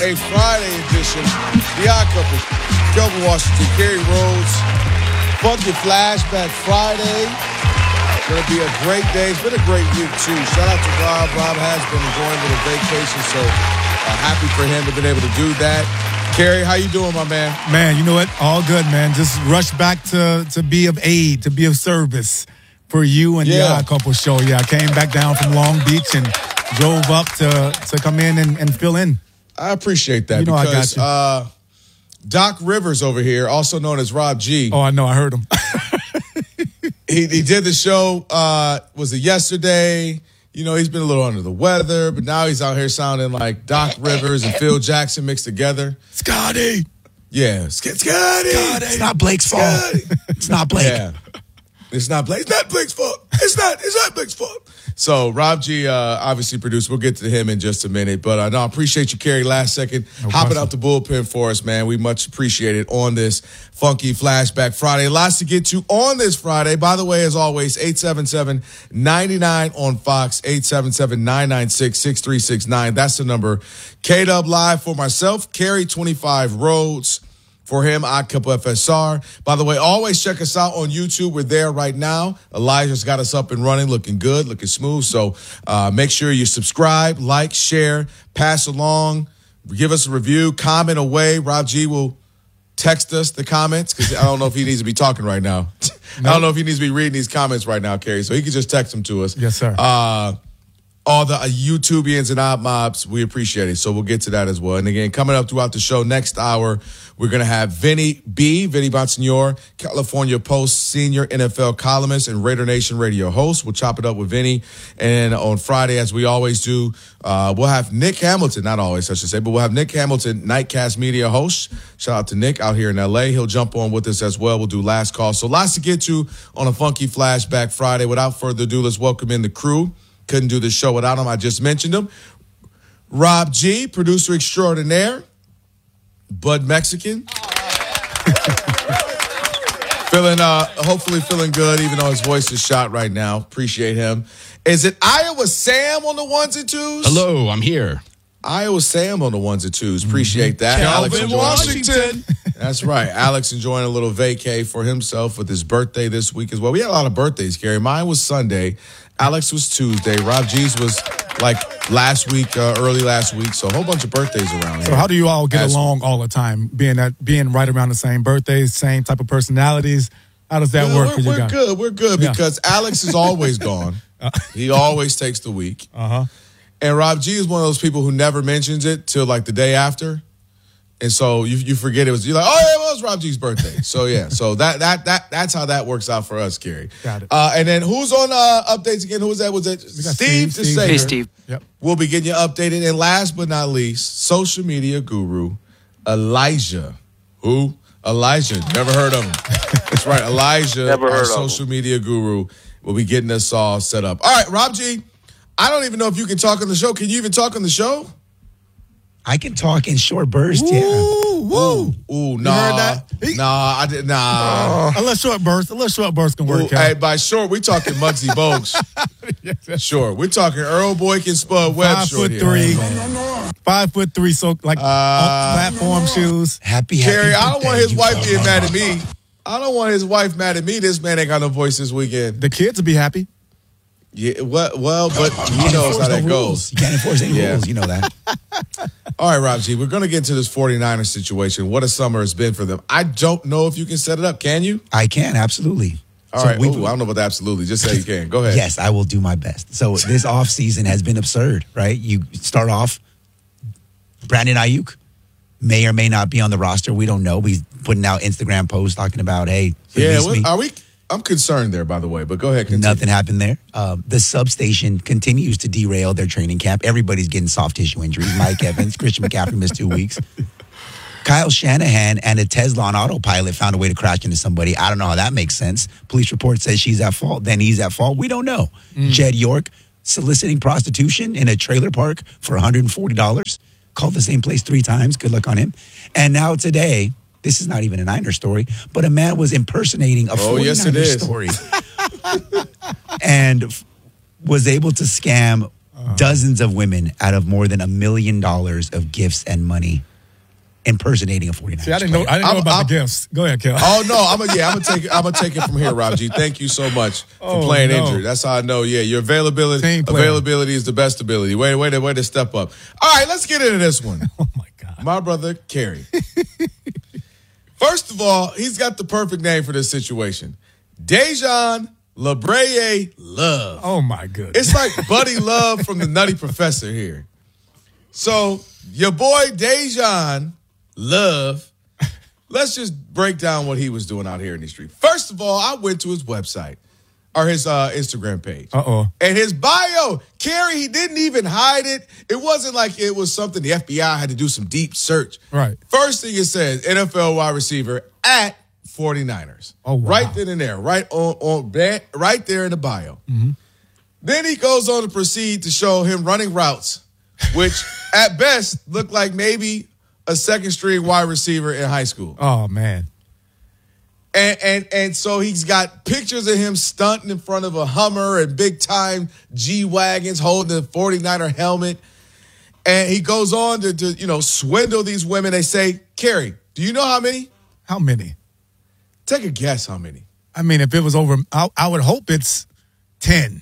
a Friday edition. The Odd Couple. Kelvin Washington, Kerry Rhodes. Funky Flashback Friday. It's going to be a great day. It's been a great week, too. Shout out to Rob. Rob has been enjoying a little vacation, so happy for him to have been able to do that. Kerry, how you doing, my man? Man, you know what? All good, man. Just rush back to be of aid, to be of service for you and the Odd Couple show. Yeah, I came back down from Long Beach and drove up to come in and fill in. I appreciate that because I got you. Doc Rivers over here, also known as Rob G. Oh, I know. I heard him. He did the show, was it yesterday? You know, he's been a little under the weather, but now he's out here sounding like Doc Rivers and Phil Jackson mixed together. Scotty. Yeah, Scotty. It's not Blake's fault. It's not Blake. Yeah. It's not Blake. It's not Blake's fault. It's not Blake's fault. So Rob G obviously produced. We'll get to him in just a minute. But no, I appreciate you, Kerry, last second. Hopping out the bullpen for us, man. We much appreciate it on this Funky Flashback Friday. Lots to get to on this Friday. By the way, as always, 877-99 on Fox, 877-996-6369. That's the number. K-Dub Live for myself, Kerry 25 Rhodes. For him, Odd Couple FSR. By the way, always check us out on YouTube. We're there right now. Elijah's got us up and running, looking good, looking smooth. So make sure you subscribe, like, share, pass along, give us a review, comment away. Rob G will text us the comments because I don't know if he needs to be talking right now. No. I don't know if he needs to be reading these comments right now, Kerry. So he can just text them to us. Yes, sir. All the YouTubians and Odd Mobs, we appreciate it. So we'll get to that as well. And again, coming up throughout the show next hour, we're going to have Vinny Bonsignore, California Post senior NFL columnist and Raider Nation radio host. We'll chop it up with Vinny. And on Friday, as we always do, we'll have Nick Hamilton, not always, I should say, but we'll have Nick Hamilton, Nightcast media host. Shout out to Nick out here in L.A. He'll jump on with us as well. We'll do last call. So lots to get to on a Funky Flashback Friday. Without further ado, let's welcome in the crew. Couldn't do the show without him. I just mentioned him. Rob G, producer extraordinaire. Bud Mexican. Hopefully feeling good, even though his voice is shot right now. Appreciate him. Is it Iowa Sam on the ones and twos? Hello, I'm here. Iowa Sam on the ones and twos. Appreciate that. Calvin Washington. That's right. Alex enjoying a little vacay for himself with his birthday this week as well. We had a lot of birthdays, Gary. Mine was Sunday. Alex was Tuesday. Rob G's was like last week, early last week. So a whole bunch of birthdays around here. So how do you all get along all the time? Being right around the same birthdays, same type of personalities. How does that work? We're good because Alex is always gone. He always takes the week. And Rob G is one of those people who never mentions it till like the day after. And so you forget it was, you're like, oh yeah, well, it was Rob G's birthday. So yeah, so that's how that works out for us, Kerry. Got it. And then who's on updates again? Who was that? Was it Steve? Hey, Steve. Yep. We'll be getting you updated. And last but not least, social media guru, Elijah. Who? Elijah. Never heard of him. That's right, Elijah, our social media guru, will be getting us all set up. All right, Rob G, I don't even know if you can talk on the show. Can you even talk on the show? I can talk in short bursts, yeah. Ooh, nah. You heard that? Nah, I did nah. A little short burst can work. Hey, by short, we talking Muggsy Bogues. Sure, we're talking Earl Boykin, Spud Webb. 5'3", 5'3", so like platform shoes. Happy Kerry, I don't want his wife being mad at me. me. I don't want his wife mad at me. This man ain't got no voice this weekend. The kids will be happy. Yeah, well, but you know how that goes. You can't enforce any rules. You know that. All right, Rob G, we're going to get into this 49ers situation. What a summer it's been for them. I don't know if you can set it up. Can you? I can, absolutely. All right. I don't know about the absolutely. Just say you can. Go ahead. Yes, I will do my best. So this offseason has been absurd, right? You start off, Brandon Ayuk may or may not be on the roster. We don't know. He's putting out Instagram posts talking about, hey, are we? I'm concerned there, by the way, but go ahead. Continue. Nothing happened there. The substation continues to derail their training camp. Everybody's getting soft tissue injuries. Mike Evans, Christian McCaffrey missed 2 weeks. Kyle Shanahan and a Tesla on autopilot found a way to crash into somebody. I don't know how that makes sense. Police report says she's at fault. Then he's at fault. We don't know. Jed York soliciting prostitution in a trailer park for $140. Called the same place 3 times. Good luck on him. And now today, this is not even a Niner story, but a man was impersonating a 49er story and was able to scam dozens of women out of more than $1 million of gifts and money impersonating a 49ers. See, I didn't know about the gifts. Go ahead, Kel. Oh no, I'm gonna take it from here, Rob G. Thank you so much for playing injured. That's how I know. Yeah, your availability is the best ability. Way to step up. All right, let's get into this one. Oh my God, my brother Kerry. First of all, he's got the perfect name for this situation, Dejan LaBraye Love. Oh my goodness, it's like Buddy Love from the Nutty Professor here. So your boy Dejan Love, let's just break down what he was doing out here in the street. First of all, I went to his website or his Instagram page. And his bio, Kerry, he didn't even hide it. It wasn't like it was something the FBI had to do some deep search. Right. First thing it says, NFL wide receiver at 49ers. Oh, wow. Right then and there, right there in the bio. Mm-hmm. Then he goes on to proceed to show him running routes, which at best look like maybe a second-string wide receiver in high school. Oh, man. And so he's got pictures of him stunting in front of a Hummer and big-time G-Wagons holding the 49er helmet. And he goes on to swindle these women. They say, Kerry, do you know how many? How many? Take a guess how many. I mean, if it was over, I would hope it's 10.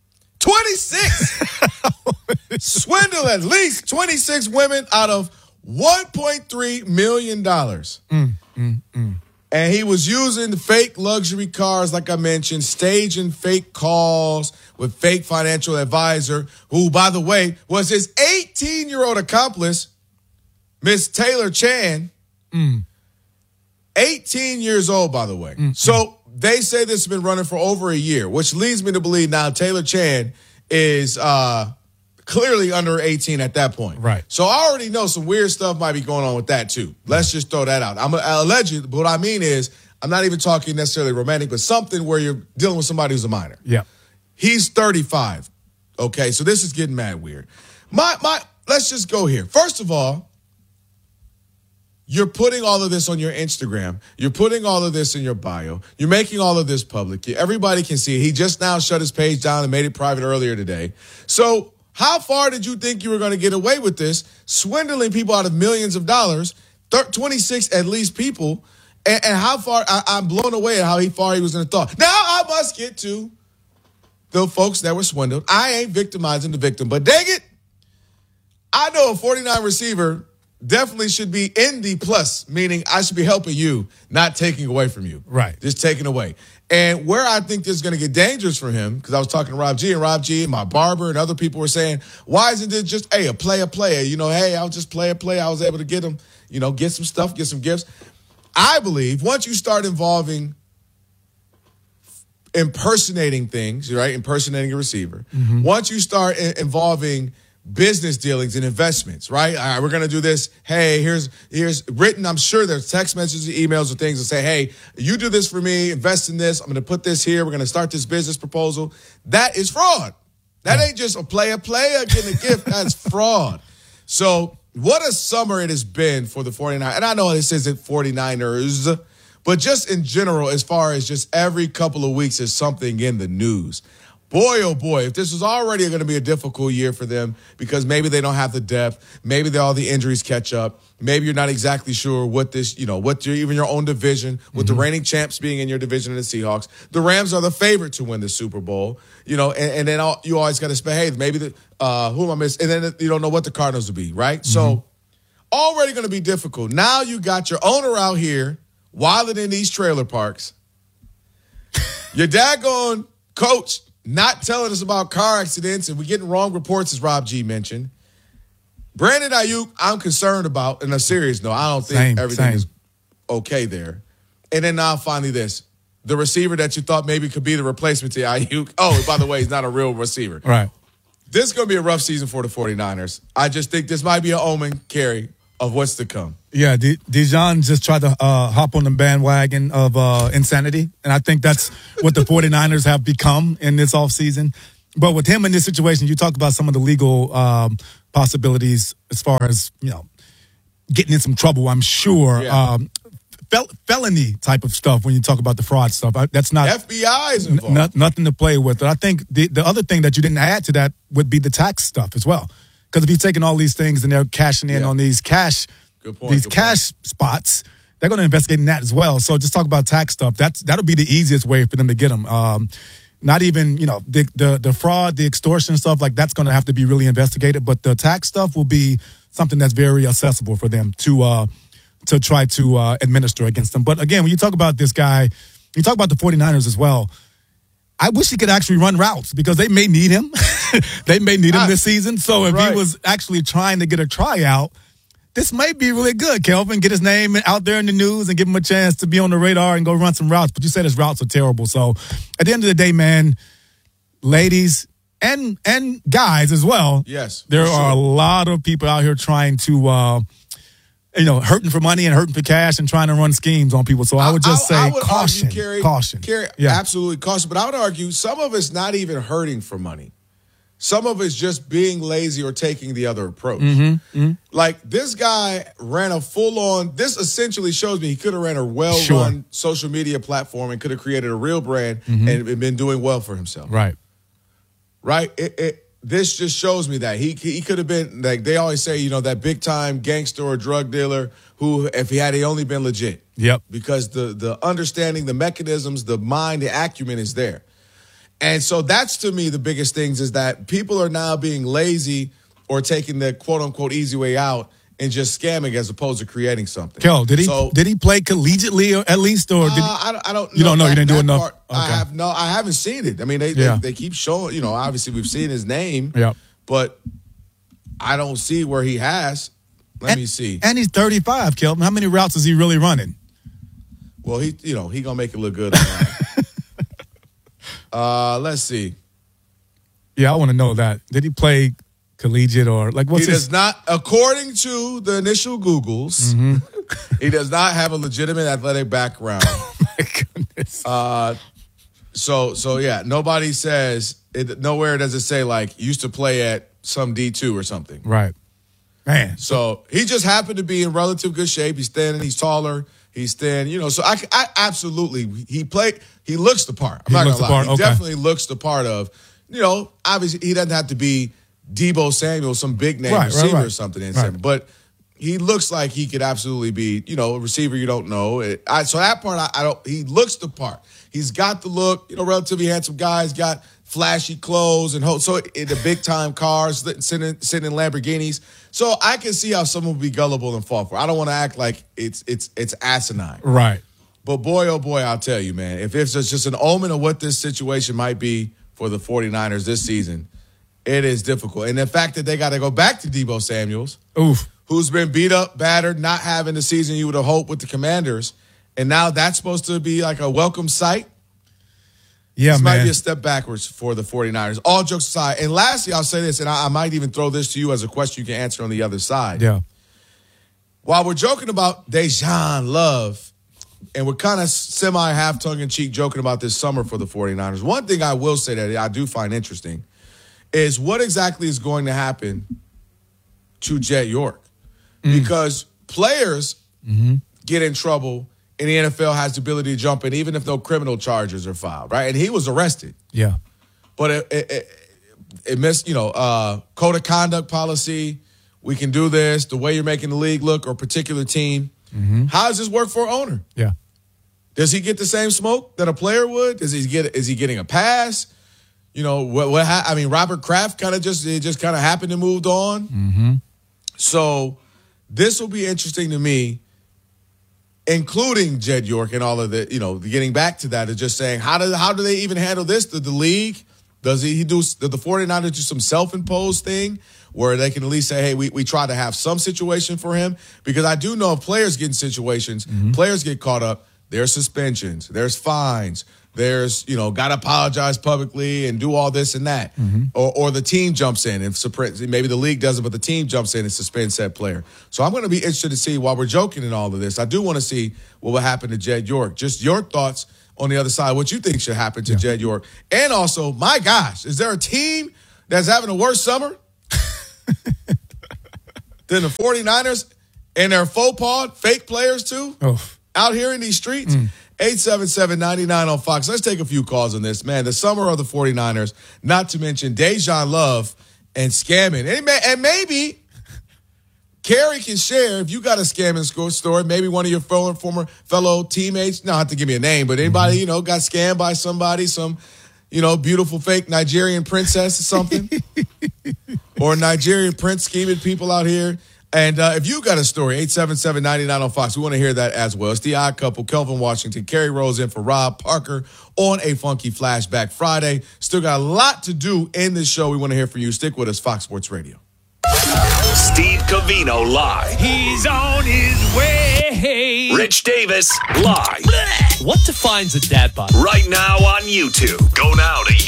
26! Swindle at least 26 women out of $1.3 million. And he was using fake luxury cars, like I mentioned, staging fake calls with fake financial advisor, who, by the way, was his 18-year-old accomplice, Miss Taylor Chan. 18 years old, by the way. So they say this has been running for over a year, which leads me to believe now Taylor Chan is clearly under 18 at that point. Right. So I already know some weird stuff might be going on with that too. Let's just throw that out. I'm alleged, but what I mean is I'm not even talking necessarily romantic, but something where you're dealing with somebody who's a minor. Yeah. He's 35. Okay, so this is getting mad weird. Let's just go here. First of all, you're putting all of this on your Instagram. You're putting all of this in your bio. You're making all of this public. Everybody can see it. He just now shut his page down and made it private earlier today. So how far did you think you were going to get away with this? Swindling people out of millions of dollars, 26 at least people, and how far, I'm blown away at how far he was going to thought. Now I must get to the folks that were swindled. I ain't victimizing the victim, but dang it, I know a 49 receiver definitely should be in the plus, meaning I should be helping you, not taking away from you. Right. Just taking away. And where I think this is going to get dangerous for him, because I was talking to Rob G, and my barber and other people were saying, why isn't it just, a player? Hey, I'll just play a play. I was able to get him, get some stuff, get some gifts. I believe once you start involving impersonating things, right? Impersonating a receiver. Mm-hmm. Once you start involving business dealings and investments, right? All right, we're going to do this. Hey, here's written. I'm sure there's text messages, emails, or things that say, hey, you do this for me, invest in this. I'm going to put this here. We're going to start this business proposal. That is fraud. That ain't just a player getting a gift. That's fraud. So what a summer it has been for the 49ers. And I know this isn't 49ers, but just in general, as far as just every couple of weeks, there's something in the news. Boy, oh boy, if this was already going to be a difficult year for them because maybe they don't have the depth, maybe all the injuries catch up, maybe you're not exactly sure what this, even your own division, with the reigning champs being in your division and the Seahawks. The Rams are the favorite to win the Super Bowl, and then you always got to say, hey, maybe who am I missing? And then you don't know what the Cardinals will be, right? So already going to be difficult. Now you got your owner out here wilding in these trailer parks. Your daggone coach not telling us about car accidents, and we're getting wrong reports, as Rob G mentioned. Brandon Ayuk, I'm concerned about, in a serious note. I don't think everything is okay there. And then now finally this. The receiver that you thought maybe could be the replacement to Ayuk. Oh, by the way, he's not a real receiver. Right. This is going to be a rough season for the 49ers. I just think this might be an omen, Kerry, of what's to come. Yeah, Dejan just tried to hop on the bandwagon of insanity, and I think that's what the 49ers have become in this offseason. But with him in this situation, you talk about some of the legal possibilities as far as, getting in some trouble, I'm sure. Yeah. felony type of stuff when you talk about the fraud stuff. That's not FBI is involved. Nothing to play with. I think the other thing that you didn't add to that would be the tax stuff as well. Because if you're taking all these things and they're cashing in on these cash spots, they're going to investigate in that as well. So just talk about tax stuff. That'll be the easiest way for them to get them. Not even, the fraud, the extortion stuff, like that's going to have to be really investigated. But the tax stuff will be something that's very accessible for them to try to administer against them. But again, when you talk about this guy, you talk about the 49ers as well. I wish he could actually run routes because they may need him. They may need him this season. So if he was actually trying to get a tryout, this might be really good, Kelvin. Get his name out there in the news and give him a chance to be on the radar and go run some routes. But you said his routes are terrible. So at the end of the day, man, ladies and guys as well. Yes, there are a lot of people out here trying to, hurting for money and hurting for cash and trying to run schemes on people. So I would just say caution. Caution. Yeah. Absolutely caution. But I would argue some of it's not even hurting for money. Some of it's just being lazy or taking the other approach. Like this guy ran a full-on, this essentially shows me he could have ran a well-run social media platform and could have created a real brand and been doing well for himself. Right. This just shows me that he could have been, like they always say, that big-time gangster or drug dealer who, if he had only been legit. Yep. Because the understanding, the mechanisms, the mind, the acumen is there. And so that's, to me, the biggest things is that people are now being lazy or taking the quote-unquote easy way out and just scamming as opposed to creating something. Kel, did he play collegiately or at least? Or I don't know. You don't know. You didn't do enough? Okay. I haven't seen it. I mean, they keep showing, obviously we've seen his name. Yeah. But I don't see where he has. Let me see. And he's 35, Kelvin. How many routes is he really running? Well, he going to make it look good online. Let's see. Yeah, I want to know that. Did he play collegiate or like what's he does not, according to the initial Googles, he does not have a legitimate athletic background. Oh my goodness. So yeah, nobody says it, nowhere does it say like used to play at some D2 or something. Right. Man. So he just happened to be in relative good shape. He's thin, he's taller, he's thin, so I absolutely he looks the part. I'm not gonna lie. He definitely looks the part of, obviously he doesn't have to be Deebo Samuel, some big name receiver or something. But he looks like he could absolutely be, a receiver you don't know. So that part, I don't. He looks the part. He's got the look. Relatively handsome guy. He's got flashy clothes and so in the big time cars, sitting in Lamborghinis. So I can see how someone would be gullible and fall for it. I don't want to act like it's asinine. Right. But boy, oh boy, I'll tell you, man, if it's just an omen of what this situation might be for the 49ers this season, it is difficult. And the fact that they got to go back to Deebo Samuels, who's been beat up, battered, not having the season you would have hoped with the Commanders, and now that's supposed to be like a welcome sight. Yeah, this man. might be a step backwards for the 49ers. All jokes aside. And lastly, I'll say this, and I might even throw this to you as a question you can answer on the other side. Yeah. While we're joking about Deshaun Love, and we're kind of semi-half tongue-in-cheek joking about this summer for the 49ers, one thing I will say that I do find interesting is what exactly is going to happen to Jet York. Because players get in trouble and the NFL has the ability to jump in even if no criminal charges are filed, right? And he was arrested. Yeah. But it missed, code of conduct policy. We can do this. The way you're making the league look or particular team. How does this work for an owner? Yeah. Does he get the same smoke that a player would? Is he getting a pass? Robert Kraft kind of just happened and moved on. So this will be interesting to me, including Jed York and all of the, getting back to that is just saying, how do they even handle this? Did the league, did the 49ers do some self-imposed thing where they can at least say, hey, we try to have some situation for him? Because I do know if players get in situations, players get caught up, there's suspensions, there's fines, there's, got to apologize publicly and do all this and that. Or the team jumps in and maybe the league doesn't, but the team jumps in and suspends said player. So I'm going to be interested to see, while we're joking in all of this, I do want to see what will happen to Jed York. Just your thoughts on the other side, what you think should happen to Jed York. And also, my gosh, is there a team that's having a worse summer than the 49ers and their fake players too? Oh. out here in these streets. 877-99 on Fox. Let's take a few calls on this. Man, the summer of the 49ers, not to mention Dejan Love and scamming. And maybe Kerry can share, if you got a scamming story, maybe one of your former fellow teammates, not have to give me a name, but anybody, got scammed by somebody, some, beautiful fake Nigerian princess or something, or a Nigerian prince scheming people out here. And if you got a story, 877-99 on Fox, we want to hear that as well. It's the Odd Couple, Kelvin Washington, Kerry Rose in for Rob Parker on a Funky Flashback Friday. Still got a lot to do in this show. We want to hear from you. Stick with us, Fox Sports Radio. Steve Covino live. He's on his way. Rich Davis live. What defines a dad bod? Right now on YouTube. Go now to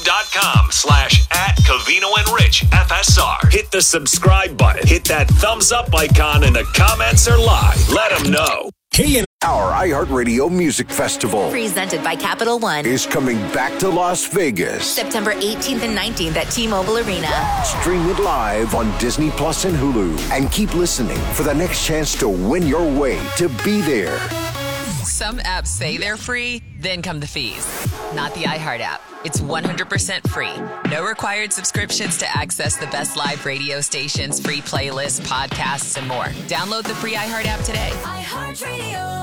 youtube.com/@CovinoandRichFSR. Hit the subscribe button. Hit that thumbs up icon in the comments or live. Let them know. Our iHeartRadio Music Festival presented by Capital One is coming back to Las Vegas. September 18th and 19th at T-Mobile Arena. Stream it live on Disney Plus and Hulu. And keep listening for the next chance to win your way to be there. Some apps say they're free, then come the fees. Not the iHeart app. It's 100% free. No required subscriptions to access the best live radio stations, free playlists, podcasts, and more. Download the free iHeart app today. iHeartRadio.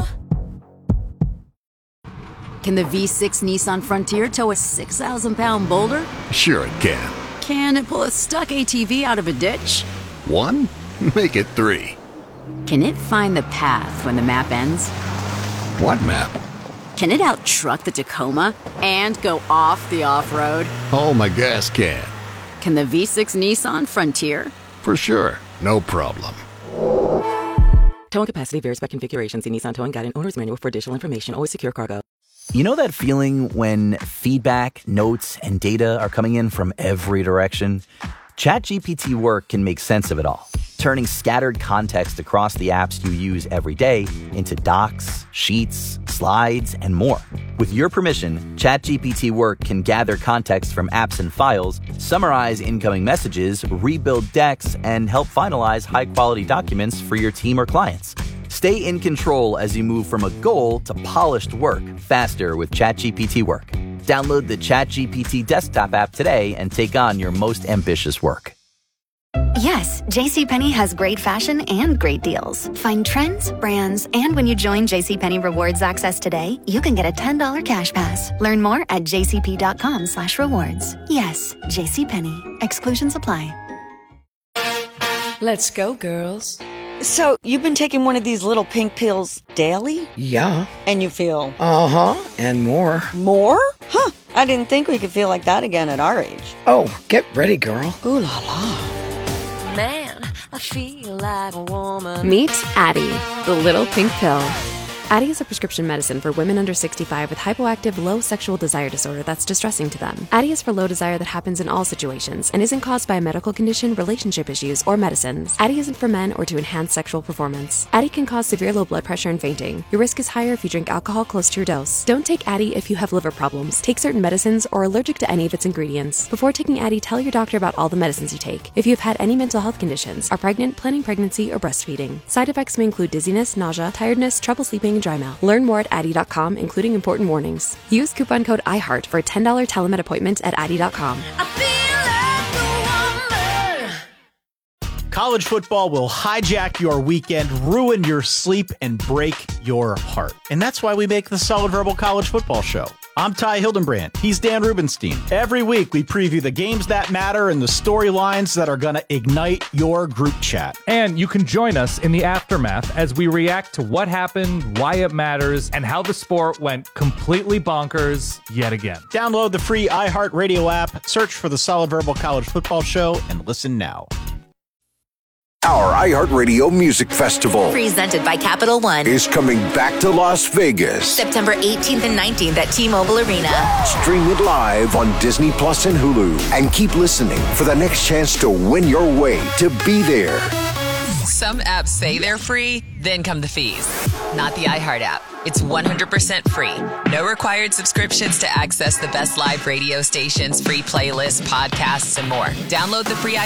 Can the V6 Nissan Frontier tow a 6,000-pound boulder? Sure it can. Can it pull a stuck ATV out of a ditch? 1? Make it 3. Can it find the path when the map ends? What map? Can it out-truck the Tacoma and go off the off-road? Oh, my gas can. Can the V6 Nissan Frontier? For sure. No problem. Towing capacity varies by configuration. See Nissan Towing Guide and Owner's Manual for additional information. Always secure cargo. You know that feeling when feedback, notes, and data are coming in from every direction? ChatGPT Work can make sense of it all, turning scattered context across the apps you use every day into docs, sheets, slides, and more. With your permission, ChatGPT Work can gather context from apps and files, summarize incoming messages, rebuild decks, and help finalize high-quality documents for your team or clients. Stay in control as you move from a goal to polished work faster with ChatGPT Work. Download the ChatGPT desktop app today and take on your most ambitious work. Yes, JCPenney has great fashion and great deals. Find trends, brands, and when you join JCPenney Rewards Access today, you can get a $10 cash pass. Learn more at jcp.com/rewards. Yes, JCPenney. Exclusions apply. Let's go, girls. So, you've been taking one of these little pink pills daily? Yeah. And you feel? Uh-huh, and more. More? Huh, I didn't think we could feel like that again at our age. Oh, get ready, girl. Ooh la la. Man, I feel like a woman. Meet Addyi, the little pink pill. Addyi is a prescription medicine for women under 65 with hypoactive low sexual desire disorder that's distressing to them. Addyi is for low desire that happens in all situations and isn't caused by a medical condition, relationship issues, or medicines. Addyi isn't for men or to enhance sexual performance. Addyi can cause severe low blood pressure and fainting. Your risk is higher if you drink alcohol close to your dose. Don't take Addyi if you have liver problems, take certain medicines, or are allergic to any of its ingredients. Before taking Addyi, tell your doctor about all the medicines you take. If you have had any mental health conditions, are pregnant, planning pregnancy, or breastfeeding. Side effects may include dizziness, nausea, tiredness, trouble sleeping, and dry mouth. Learn more at Addyi.com, including important warnings. Use coupon code IHEART for a $10 telemed appointment at Addyi.com. College football will hijack your weekend, ruin your sleep, and break your heart. And that's why we make the Solid Verbal College Football Show. I'm Ty Hildenbrand. He's Dan Rubenstein. Every week, we preview the games that matter and the storylines that are going to ignite your group chat. And you can join us in the aftermath as we react to what happened, why it matters, and how the sport went completely bonkers yet again. Download the free iHeartRadio app, search for the Solid Verbal College Football Show, and listen now. Our iHeartRadio Music Festival presented by Capital One is coming back to Las Vegas. September 18th and 19th at T-Mobile Arena. Stream it live on Disney Plus and Hulu. And keep listening for the next chance to win your way to be there. Some apps say they're free, then come the fees. Not the iHeart app. It's 100% free. No required subscriptions to access the best live radio stations, free playlists, podcasts, and more. Download the free iHeart